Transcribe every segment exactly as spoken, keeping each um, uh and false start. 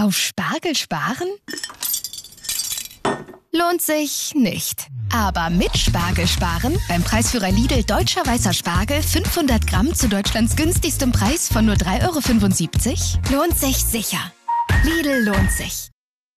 Auf Spargel sparen? Lohnt sich nicht. Aber mit Spargel sparen, beim Preisführer Lidl Deutscher Weißer Spargel fünfhundert Gramm zu Deutschlands günstigstem Preis von nur drei Euro fünfundsiebzig, lohnt sich sicher. Lidl lohnt sich.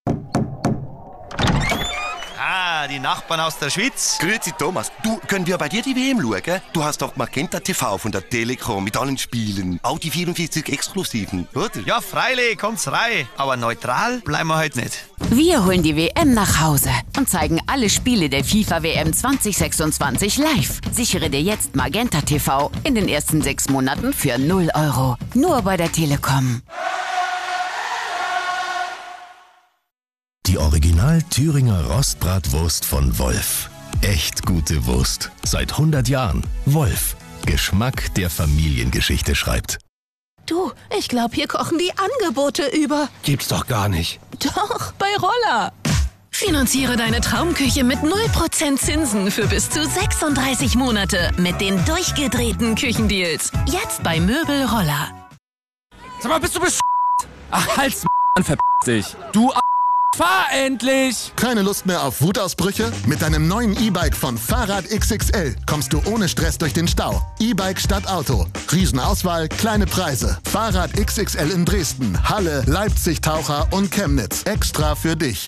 Ah, die Nachbarn aus der Schweiz. Grüezi Thomas, du, können wir bei dir die W M schauen? Du hast doch Magenta T V von der Telekom mit allen Spielen. Auch die vierundvierzig Exklusiven, oder? Ja, freilich, kommt's rein. Aber neutral bleiben wir heute nicht. Wir holen die W M nach Hause und zeigen alle Spiele der FIFA W M zwanzig sechsundzwanzig live. Sichere dir jetzt Magenta T V in den ersten sechs Monaten für null Euro. Nur bei der Telekom. Die Original Thüringer Rostbratwurst von Wolf. Echt gute Wurst. Seit hundert Jahren. Wolf. Geschmack, der Familiengeschichte schreibt. Du, ich glaube, hier kochen die Angebote über. Gibt's doch gar nicht. Doch, bei Roller. Finanziere deine Traumküche mit null Prozent Zinsen für bis zu sechsunddreißig Monate mit den durchgedrehten Küchendeals. Jetzt bei Möbel Roller. Sag mal, bist du besch***? Ach, halt's m***, verpiss dich. Du a***, fahr endlich! Keine Lust mehr auf Wutausbrüche? Mit deinem neuen E-Bike von Fahrrad X X L kommst du ohne Stress durch den Stau. E-Bike statt Auto. Riesenauswahl, kleine Preise. Fahrrad X X L in Dresden, Halle, Leipzig, Taucher und Chemnitz. Extra für dich.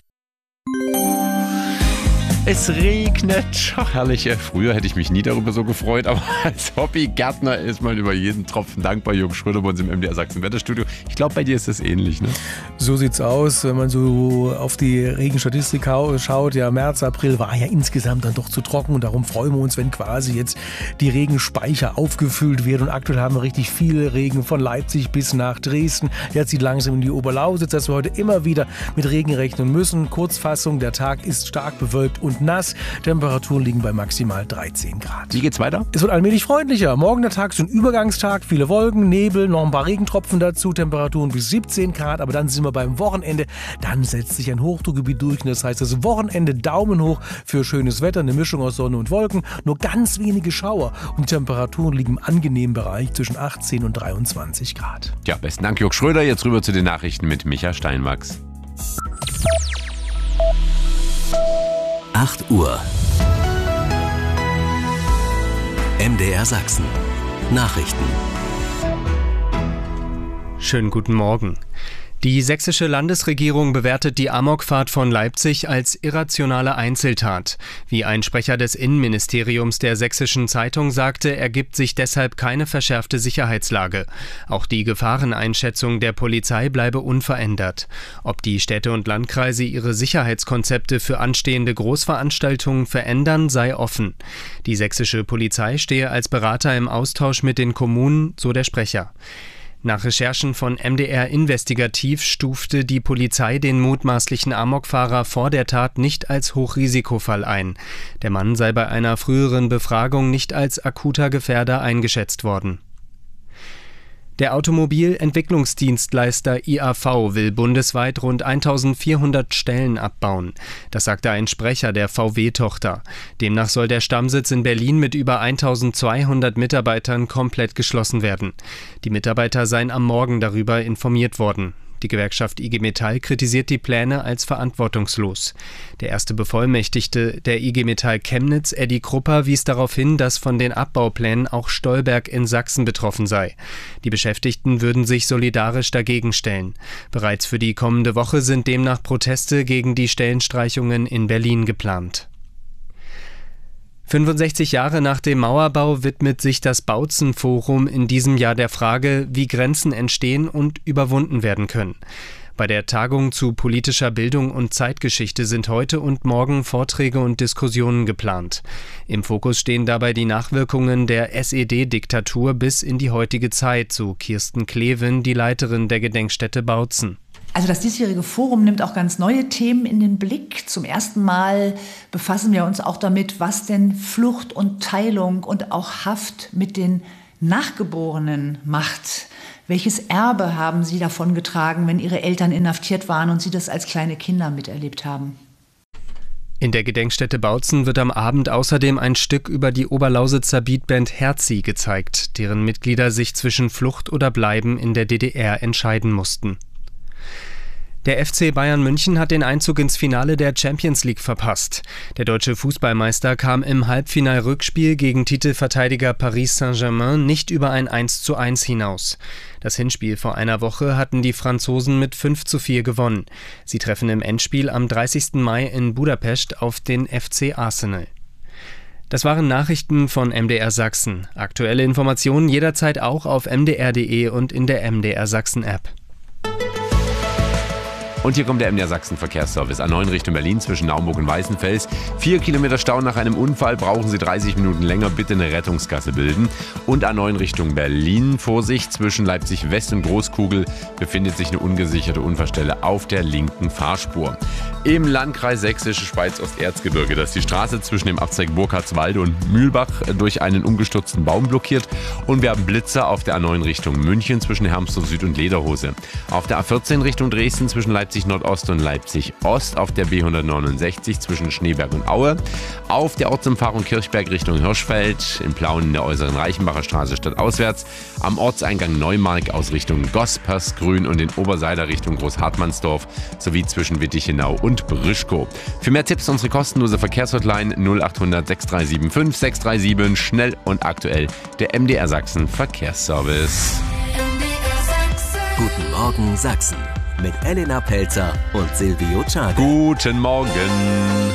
Es regnet. Ach, herrlich. Früher hätte ich mich nie darüber so gefreut, aber als Hobbygärtner ist man über jeden Tropfen dankbar. Jürgen Schröder bei uns im M D R Sachsen Wetterstudio. Ich glaube, bei dir ist das ähnlich, ne? So sieht's aus, wenn man so auf die Regenstatistik schaut. Ja, März, April war ja insgesamt dann doch zu trocken und darum freuen wir uns, wenn quasi jetzt die Regenspeicher aufgefüllt werden. Und aktuell haben wir richtig viel Regen von Leipzig bis nach Dresden. Jetzt zieht langsam in die Oberlausitz, dass wir heute immer wieder mit Regen rechnen müssen. Kurzfassung, der Tag ist stark bewölkt und nass. Temperaturen liegen bei maximal dreizehn Grad. Wie geht's weiter? Es wird allmählich freundlicher. Morgen der Tag ist ein Übergangstag, viele Wolken, Nebel, noch ein paar Regentropfen dazu, Temperaturen bis siebzehn Grad, aber dann sind wir beim Wochenende. Dann setzt sich ein Hochdruckgebiet durch und das heißt, das Wochenende Daumen hoch für schönes Wetter, eine Mischung aus Sonne und Wolken, nur ganz wenige Schauer und die Temperaturen liegen im angenehmen Bereich zwischen achtzehn und dreiundzwanzig Grad. Ja, besten Dank, Jörg Schröder. Jetzt rüber zu den Nachrichten mit Micha Steinwachs. acht Uhr. M D R Sachsen. Nachrichten. Schönen guten Morgen. Die sächsische Landesregierung bewertet die Amokfahrt von Leipzig als irrationale Einzeltat. Wie ein Sprecher des Innenministeriums der Sächsischen Zeitung sagte, ergibt sich deshalb keine verschärfte Sicherheitslage. Auch die Gefahreneinschätzung der Polizei bleibe unverändert. Ob die Städte und Landkreise ihre Sicherheitskonzepte für anstehende Großveranstaltungen verändern, sei offen. Die sächsische Polizei stehe als Berater im Austausch mit den Kommunen, so der Sprecher. Nach Recherchen von M D R Investigativ stufte die Polizei den mutmaßlichen Amokfahrer vor der Tat nicht als Hochrisikofall ein. Der Mann sei bei einer früheren Befragung nicht als akuter Gefährder eingeschätzt worden. Der Automobilentwicklungsdienstleister I A V will bundesweit rund eintausendvierhundert Stellen abbauen. Das sagte ein Sprecher der V W-Tochter. Demnach soll der Stammsitz in Berlin mit über eintausendzweihundert Mitarbeitern komplett geschlossen werden. Die Mitarbeiter seien am Morgen darüber informiert worden. Die Gewerkschaft I G Metall kritisiert die Pläne als verantwortungslos. Der erste Bevollmächtigte der I G Metall Chemnitz, Eddie Krupper, wies darauf hin, dass von den Abbauplänen auch Stolberg in Sachsen betroffen sei. Die Beschäftigten würden sich solidarisch dagegen stellen. Bereits für die kommende Woche sind demnach Proteste gegen die Stellenstreichungen in Berlin geplant. fünfundsechzig Jahre nach dem Mauerbau widmet sich das Bautzen-Forum in diesem Jahr der Frage, wie Grenzen entstehen und überwunden werden können. Bei der Tagung zu politischer Bildung und Zeitgeschichte sind heute und morgen Vorträge und Diskussionen geplant. Im Fokus stehen dabei die Nachwirkungen der S E D-Diktatur bis in die heutige Zeit, so Kirsten Kleven, die Leiterin der Gedenkstätte Bautzen. Also das diesjährige Forum nimmt auch ganz neue Themen in den Blick. Zum ersten Mal befassen wir uns auch damit, was denn Flucht und Teilung und auch Haft mit den Nachgeborenen macht. Welches Erbe haben sie davongetragen, wenn ihre Eltern inhaftiert waren und sie das als kleine Kinder miterlebt haben? In der Gedenkstätte Bautzen wird am Abend außerdem ein Stück über die Oberlausitzer Beatband Herzi gezeigt, deren Mitglieder sich zwischen Flucht oder Bleiben in der D D R entscheiden mussten. Der F C Bayern München hat den Einzug ins Finale der Champions League verpasst. Der deutsche Fußballmeister kam im Halbfinal-Rückspiel gegen Titelverteidiger Paris Saint-Germain nicht über ein eins zu eins hinaus. Das Hinspiel vor einer Woche hatten die Franzosen mit fünf zu vier gewonnen. Sie treffen im Endspiel am dreißigsten Mai in Budapest auf den F C Arsenal. Das waren Nachrichten von M D R Sachsen. Aktuelle Informationen jederzeit auch auf m d r punkt d e und in der M D R Sachsen App. Und hier kommt der M D R Sachsen Verkehrsservice. A neun Richtung Berlin zwischen Naumburg und Weißenfels. Vier Kilometer Stau nach einem Unfall. Brauchen Sie dreißig Minuten länger. Bitte eine Rettungsgasse bilden. Und A neun Richtung Berlin. Vorsicht, zwischen Leipzig West und Großkugel befindet sich eine ungesicherte Unfallstelle auf der linken Fahrspur. Im Landkreis Sächsische Schweiz-Osterzgebirge. Da ist die Straße zwischen dem Abzweig Burkhardswalde und Mühlbach durch einen umgestürzten Baum blockiert. Und wir haben Blitzer auf der A neun Richtung München zwischen Hermsdorf Süd und Lederhose. Auf der A vierzehn Richtung Dresden zwischen Leipzig Nordost und Leipzig Ost, auf der B hundertneunundsechzig zwischen Schneeberg und Aue, auf der Ortsumfahrung Kirchberg Richtung Hirschfeld, in Plauen in der äußeren Reichenbacher Straße stadtauswärts, am Ortseingang Neumark aus Richtung Gospersgrün und in Oberseiler Richtung Großhartmannsdorf sowie zwischen Wittichenau und Brischkow. Für mehr Tipps unsere kostenlose Verkehrshotline null acht hundert sechs drei sieben fünf sechs drei sieben, schnell und aktuell der M D R Sachsen Verkehrsservice. Guten Morgen Sachsen mit Elena Pelzer und Silvio Czarek. Guten Morgen.